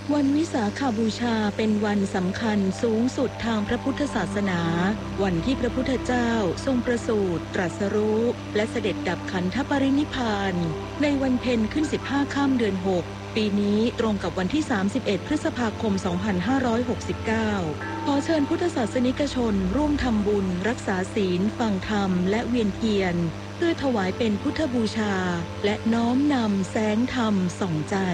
วันวิสาขบูชาเป็นวันสำคัญสูงสุดทางพระพุทธศาสนาวันที่พระพุทธเจ้าทรงประสูติตรัสรู้และเสด็จดับขันธปรินิพพานในวันเพ็ญขึ้น15ค่ำเดือน6ปีนี้ตรงกับวันที่31พฤษภาคม2569ขอเชิญพุทธศาสนิกชนร่วมทำบุญรักษาศีลฟังธรรมและเวียนเทียนเพื่อถวายเป็นพุทธบูชาและน้อมนำแสงธรรมส่องใจ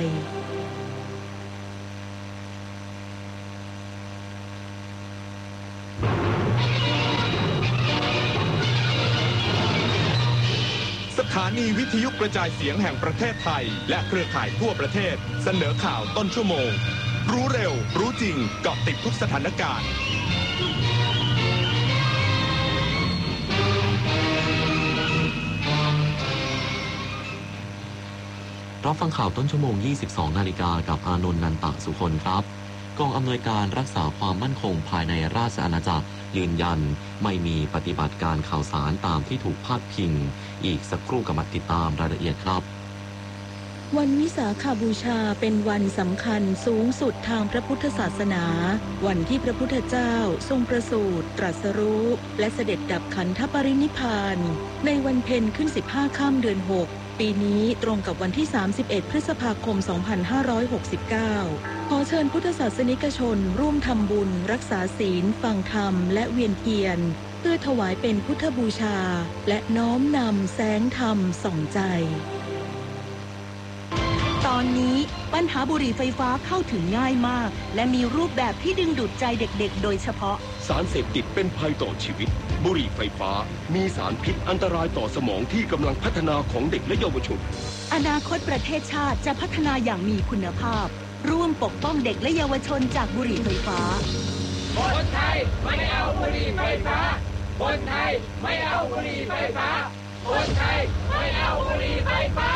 สถานีวิทยุกระจายเสียงแห่งประเทศไทยและเครือข่ายทั่วประเทศเสนอข่าวต้นชั่วโมงรู้เร็วรู้จริงเกาะติดทุกสถานการณ์รับฟังข่าวต้นชั่วโมง 22 นาฬิกากับอานนท์ นันตะสุคนครับกองอำนวยการรักษาความมั่นคงภายในราชอาณาจักรยืนยันไม่มีปฏิบัติการข่าวสารตามที่ถูกพาดพิงอีกสักครู่กับมาติดตามรายละเอียดครับวันวิสาขบูชาเป็นวันสำคัญสูงสุดทางพระพุทธศาสนาวันที่พระพุทธเจ้าทรงประสูติตรัสรู้และเสด็จดับขันธปรินิพพานในวันเพ็ญขึ้น15ค่ำเดือน6ปีนี้ตรงกับวันที่31พฤษภาคม2569ขอเชิญพุทธศาสนิกชนร่วมทำบุญรักษาศีลฟังธรรมและเวียนเทียนเพื่อถวายเป็นพุทธบูชาและน้อมนำแสงธรรมส่องใจตอนนี้ปัญหาบุหรี่ไฟฟ้าเข้าถึงง่ายมากและมีรูปแบบที่ดึงดูดใจเด็กๆโดยเฉพาะสารเสพติดเป็นภัยต่อชีวิตบุหรี่ไฟฟ้ามีสารพิษอันตรายต่อสมองที่กำลังพัฒนาของเด็กและเยาวชนอนาคตประเทศชาติจะพัฒนาอย่างมีคุณภาพร่วมปกป้องเด็กและเยาวชนจากบุหรี่ไฟฟ้าคนไทยไม่เอาบุหรี่ไฟฟ้าคนไทยไม่เอาบุหรี่ไฟฟ้าคนไทยไม่เอาบุหรี่ไฟฟ้า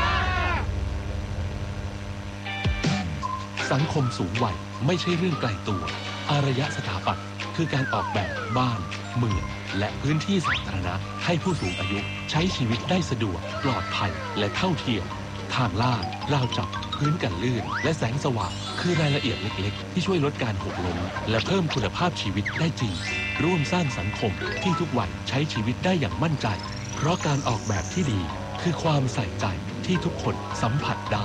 สังคมสูงวัยไม่ใช่เรื่องไกลตัวอารยสถาปัตย์คือการออกแบบบ้านเมืองและพื้นที่สาธารณะให้ผู้สูงอายุใช้ชีวิตได้สะดวกปลอดภัยและเท่าเทียมทางลาดราวจับพื้นกันลื่นและแสงสว่างคือรายละเอียดเล็กๆที่ช่วยลดการหกล้มและเพิ่มคุณภาพชีวิตได้จริงร่วมสร้างสังคมที่ทุกวันใช้ชีวิตได้อย่างมั่นใจเพราะการออกแบบที่ดีคือความใส่ใจที่ทุกคนสัมผัสได้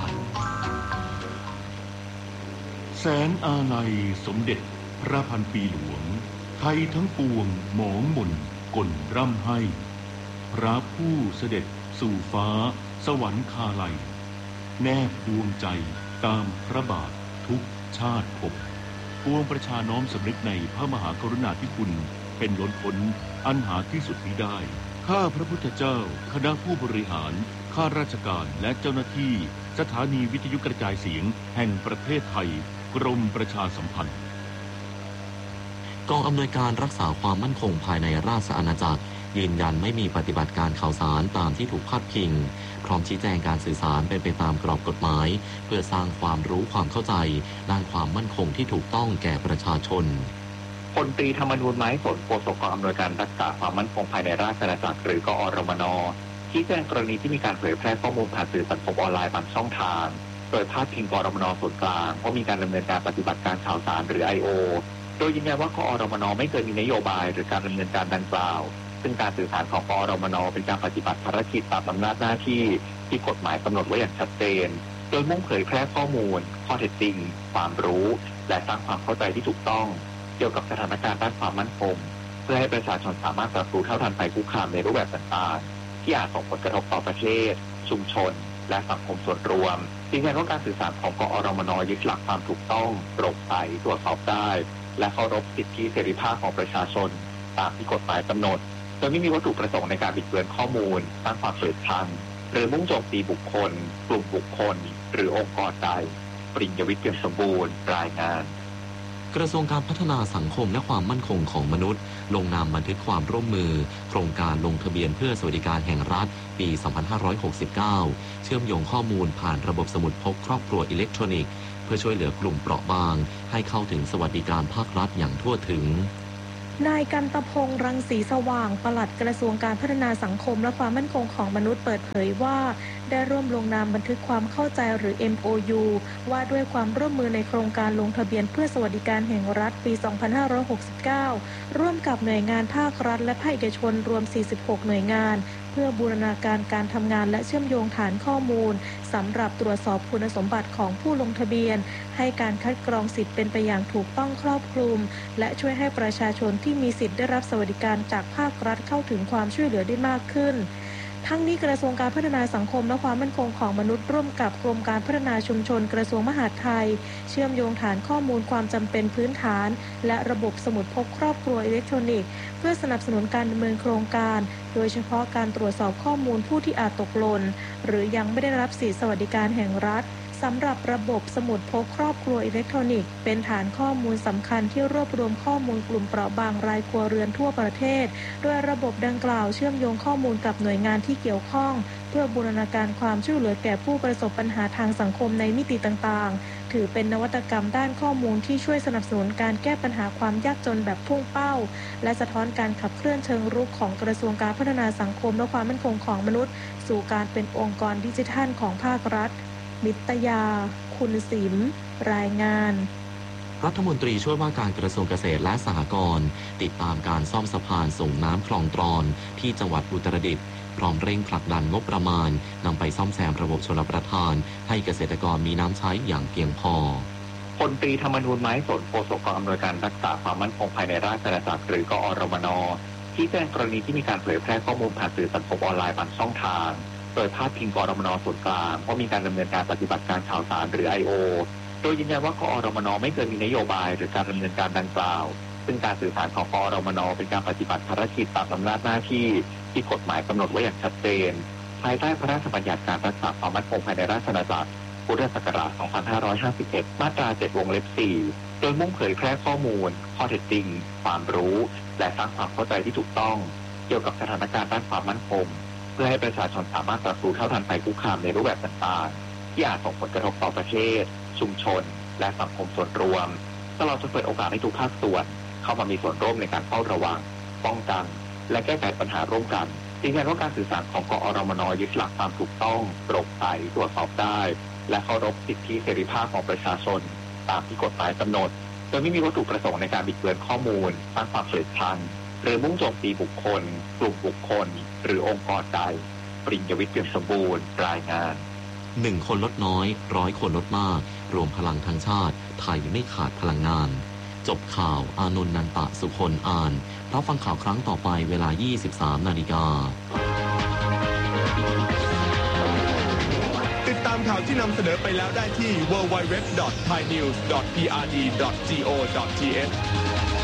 แสนอาลัยสมเด็จพระพันปีหลวงไทยทั้งปวงหมองหม่นกลร่ำให้พระผู้เสด็จสู่ฟ้าสวรรคาลัยแนบดวงใจตามพระบาททุกชาติภพปวงประชาน้อมสำนึกในพระมหากรุณาธิคุณเป็นล้นพ้นอันหาที่สุดมิได้ข้าพระพุทธเจ้าคณะผู้บริหารข้าราชการและเจ้าหน้าที่สถานีวิทยุกระจายเสียงแห่งประเทศไทยกรมประชาสัมพันธ์กองอำนวยการรักษาความมั่นคงภายในราชอาณาจักรยืนยันไม่มีปฏิบัติการข่าวสารตามที่ถูกพาดพิงพร้อมชี้แจงการสื่อสารเป็นไปตามกรอบกฎหมายเพื่อสร้างความรู้ความเข้าใจด้านความมั่นคงที่ถูกต้องแก่ประชาชนพลตรีธรรมนูญไม้สนโฆษกกองอำนวยการรักษาความมั่นคงภายในราชอาณาจักรหรือกอรมน.ชี้แจงกรณีที่มีการเผยแพร่ข้อมูลผ่านสื่อสังคมออนไลน์บางช่องทางโดยพาดพิงกอรมน.ส่วนกลางว่ามีการดำเนินการปฏิบัติการข่าวสารหรือ I.O. โดยยืนยันว่ากอรมน.ไม่เคยมีนโยบายหรือการดำเนินการดังกล่าวซึ่งการสื่อสารของกอรมน.เป็นการปฏิบัติภารกิจตามอำนาจหน้าที่ที่กฎหมายกำหนดไว้อย่างชัดเจนโดยมุ่งเผยแพร่ข้อมูลข้อเท็จจริงความรู้และสร้างความเข้าใจที่ถูกต้องเกี่ยวกับสถานการณ์ด้านความมั่นคงเพื่อให้ประชาชนสามารถรับรู้เท่าทันภัยคุกคามในรูปแบบต่างๆที่อาจส่งผลกระทบต่อประเทศชุมชนและสังคมส่วนรวมยืนยันว่าการสื่อสารของกอรมน.ยึดหลักความถูกต้องโปร่งใสตรวจสอบได้และเคารพสิทธิเสรีภาพของประชาชนตามที่กฎหมายกำหนดโดยไม่มีวัตถุประสงค์ในการบิดเบือนข้อมูลสร้างความเกลียดชังหรือมุ่งโจมตีบุคคลกลุ่มบุคคลหรือองค์กรใดปริญญวิทย์เปี่ยมสมบูรณ์รายงานกระทรวงการพัฒนาสังคมและความมั่นคงของมนุษย์ลงนามบันทึกความร่วมมือโครงการลงทะเบียนเพื่อสวัสดิการแห่งรัฐปี 2569 เชื่อมโยงข้อมูลผ่านระบบสมุดพกครอบครัวอิเล็กทรอนิกส์เพื่อช่วยเหลือกลุ่มเปราะบางให้เข้าถึงสวัสดิการภาครัฐอย่างทั่วถึงนายกันตพงษ์รังสีสว่างปลัดกระทรวงการพัฒนาสังคมและความมั่นคงของมนุษย์เปิดเผยว่าได้ร่วมลงนามบันทึกความเข้าใจหรือ MOU ว่าด้วยความร่วมมือในโครงการลงทะเบียนเพื่อสวัสดิการแห่งรัฐปี 2569 ร่วมกับหน่วยงานภาครัฐและภาคเอกชนรวม 46 หน่วยงานเพื่อบูรณาการการทำงานและเชื่อมโยงฐานข้อมูลสำหรับตรวจสอบคุณสมบัติของผู้ลงทะเบียนให้การคัดกรองสิทธิ์เป็นไปอย่างถูกต้องครอบคลุมและช่วยให้ประชาชนที่มีสิทธิ์ได้รับสวัสดิการจากภาครัฐเข้าถึงความช่วยเหลือได้มากขึ้นทั้งนี้กระทรวงการพัฒนาสังคมและความมั่นคงของมนุษย์ร่วมกับกรมการพัฒนาชุมชนกระทรวงมหาดไทยเชื่อมโยงฐานข้อมูลความจำเป็นพื้นฐานและระบบสมุดพกครอบครัวอิเล็กทรอนิกส์เพื่อสนับสนุนการดำเนินโครงการโดยเฉพาะการตรวจสอบข้อมูลผู้ที่อาจตกหล่นหรือยังไม่ได้รับสิทธิสวัสดิการแห่งรัฐสำหรับระบบสมุดพกครอบครัวอิเล็กทรอนิกส์เป็นฐานข้อมูลสำคัญที่รวบรวมข้อมูลกลุ่มเปราะบางรายครัวเรือนทั่วประเทศโดยระบบดังกล่าวเชื่อมโยงข้อมูลกับหน่วยงานที่เกี่ยวข้องเพื่อบูรณาการความช่วยเหลือแก่ผู้ประสบปัญหาทางสังคมในมิติต่างๆถือเป็นนวัตกรรมด้านข้อมูลที่ช่วยสนับสนุนการแก้ปัญหาความยากจนแบบพุ่งเป้าและสะท้อนการขับเคลื่อนเชิงรุกของกระทรวงการพัฒนาสังคมและความมั่นคงของมนุษย์สู่การเป็นองค์กรดิจิทัลของภาครัฐนิตยาคุณศิมรายงานรัฐมนตรีช่วยว่าการกระทรวงเกษตรและสหกรณ์ติดตามการซ่อมสะพานส่งน้ำคลองตรอนที่จังหวัดอุตรดิตถ์พร้อมเร่งผลักดันงบประมาณนำไปซ่อมแซมระบบชลประทานให้เกษตรกรมีน้ำใช้อย่างเพียงพอพลตรีธรรมนูญไม้สนโฆษกกองอำนวยการรักษาความมั่นคงภายในราชอาณาจักรหรือกอรมนที่แจ้งกรณีที่มีการเผยแพร่ข้อมูลผ่านสื่อสังคมออนไลน์บางช่องทางโดยพาดพิงกอรมนส่วนกลางว่ามีการดำเนินการปฏิบัติการข่าวสารหรือ I.O. โดยยืนยันว่ากอรมนไม่เคยมีนโยบายหรือการดำเนินการดังกล่าวซึ่งการสื่อสารของกอรมนเป็นการปฏิบัติภารกิจตามอำนาจหน้าที่ที่กฎหมายกำหนดไว้อย่างชัดเจนภายใต้พระราชบัญญัติการรักษาความมั่นคงภายในราชอาณาจักรพุทธศักราช 2551 มาตรา 7 วงเล็บ 4 โดยมุ่งเผยแพร่ข้อมูลข้อเท็จจริงความรู้และสร้างความเข้าใจที่ถูกต้องเกี่ยวกับสถานการณ์ด้านความมั่นคงเพื่อให้ประชาชนสามารถต่อสู้เท่าทันภัยคุกคามในรูปแบบต่างๆที่อาจส่งผลกระทบต่อประเทศชุมชนและสังคมส่วนรวมตลอดจนเปิดโอกาสให้ทุกภาคส่วนเข้ามามีส่วนร่วมในการเฝ้าระวังป้องกันและแก้ไขปัญหาร่วมกันยืนยันว่าการสื่อสารของกอรมนยึดหลักความถูกต้องโปร่งใสตรวจสอบได้และเคารพสิทธิเสรีภาพของประชาชนตามที่กฎหมายกำหนดโดยไม่มีวัตถุประสงค์ในการบิดเบือนข้อมูลสร้างความเกลียดชังหรือมุ่งโจมตีบุคคลกลุ่มบุคคลหรือองค์กรใดปริญญวิทย์เปี่ยมสมบูรณ์รายงาน 1 คนลดน้อย100 คนลดมากรวมพลังทั้งชาติไทยไม่ขาดพลังงานจบข่าวอานนท์นันตะสุคนอ่านรับฟังข่าวครั้งต่อไปเวลา 23:00 น. ติดตามข่าวที่นำเสนอไปแล้วได้ที่ www.thainews.prd.go.th